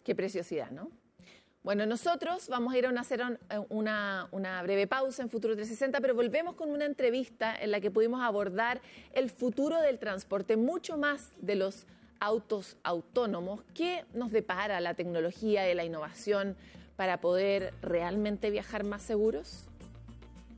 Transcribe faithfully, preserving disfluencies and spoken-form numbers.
Qué preciosidad, ¿no? Bueno, nosotros vamos a ir a una, hacer una, una breve pausa en Futuro trescientos sesenta, pero volvemos con una entrevista en la que pudimos abordar el futuro del transporte, mucho más de los autos autónomos. ¿Qué nos depara la tecnología y la innovación para poder realmente viajar más seguros?